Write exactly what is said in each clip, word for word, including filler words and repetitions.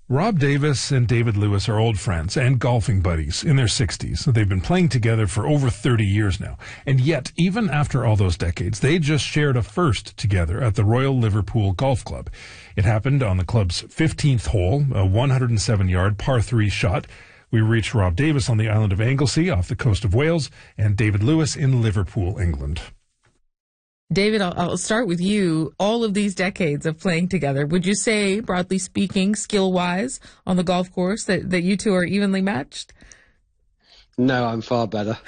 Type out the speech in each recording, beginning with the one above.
Rob Davis and David Lewis are old friends and golfing buddies in their sixties. They've been playing together for over thirty years now. And yet, even after all those decades, they just shared a first together at the Royal Liverpool Golf Club. It happened on the club's fifteenth hole, a one hundred seven yard par three shot. We reached Rob Davis on the island of Anglesey off the coast of Wales and David Lewis in Liverpool, England. David, I'll, I'll start with you. All of these decades of playing together, would you say, broadly speaking, skill-wise on the golf course, that, that you two are evenly matched? No, I'm far better.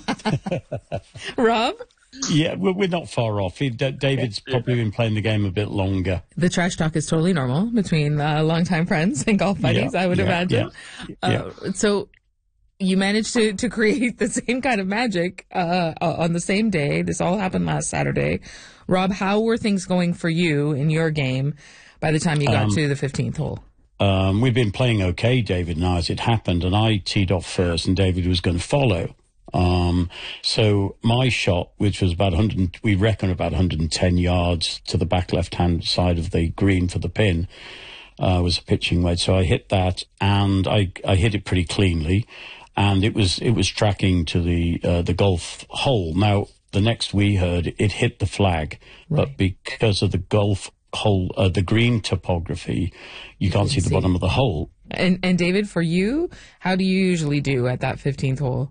Rob? Yeah, we're, we're not far off. He, D- David's probably been playing the game a bit longer. The trash talk is totally normal between uh, longtime friends and golf buddies, Yeah, I would yeah, imagine. yeah, Uh, yeah. So you managed to, to create the same kind of magic uh, on the same day. This all happened last Saturday. Rob, how were things going for you in your game by the time you got Um, to the fifteenth hole? Um, we'd been playing okay, David and I, as it happened, and I teed off first, and David was going to follow. Um, so my shot, which was about one hundred, we reckon about one hundred ten yards to the back left-hand side of the green for the pin, uh, was a pitching wedge. So I hit that, and I, I hit it pretty cleanly, and it was it was tracking to the uh, the golf hole. Now the next we heard, it hit the flag, Right. but because of the golf hole, uh, the green topography, you can't see the see. bottom of the hole. And, and David, for you, how do you usually do at that fifteenth hole?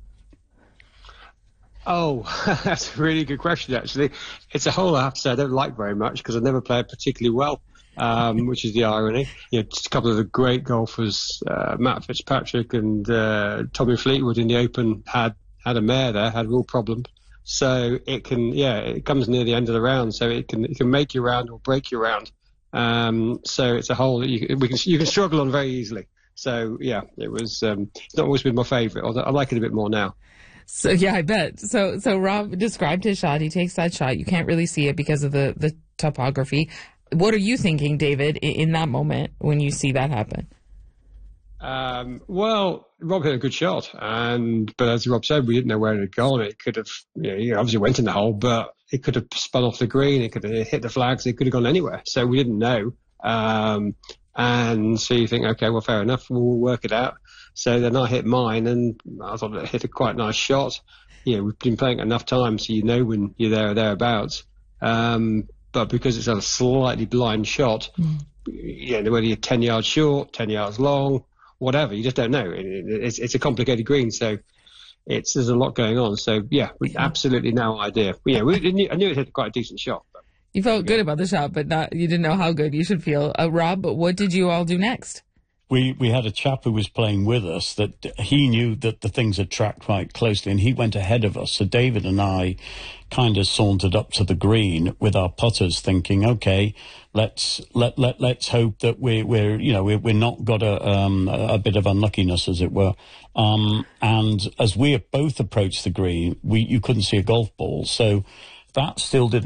Oh, that's a really good question, actually. It's a hole I have to say I don't like very much because I never play it particularly well, um, which is the irony. You know, just a couple of the great golfers, uh, Matt Fitzpatrick and uh, Tommy Fleetwood in the Open had, had a mare there, had real problems. So it can, yeah, it comes near the end of the round, so it can it can make your round or break your round. Um, so it's a hole that you we can you can struggle on very easily. So yeah, it was. Um, it's not always been my favourite, although I like it a bit more now. So yeah, I bet. So so Rob described his shot. He takes that shot. You can't really see it because of the, the topography. What are you thinking, David, in, in that moment when you see that happen? Um, well, Rob hit a good shot, and but as Rob said, we didn't know where it had gone. It could have, you know, he obviously went in the hole, but it could have spun off the green. It could have hit the flags. It could have gone anywhere. So we didn't know. Um, and so you think, okay, well, fair enough. We'll work it out. So then I hit mine, and I thought it hit a quite nice shot. You know, we've been playing enough time, so you know when you're there or thereabouts. Um, but because it's a slightly blind shot, mm. you know, whether you're ten yards short, ten yards long, whatever, you just don't know. It, it, it's, it's a complicated green, so it's there's a lot going on. So yeah, we yeah. absolutely no idea. Yeah, we, I, knew, I knew it hit quite a decent shot. But, you felt yeah. good about the shot, but not you didn't know how good you should feel. Uh, Rob, what did you all do next? We we had a chap who was playing with us that he knew that the things had tracked quite closely, and he went ahead of us. So David and I kind of sauntered up to the green with our putters, thinking, okay, let's let let let's hope that we we're you know we're we're not got a um a bit of unluckiness, as it were. Um, and as we both approached the green, we you couldn't see a golf ball, so that still didn't.